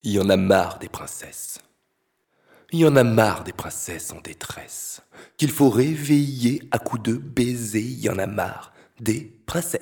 Il y en a marre des princesses. Il y en a marre des princesses en détresse, qu'il faut réveiller à coups de baisers. Il y en a marre des princesses.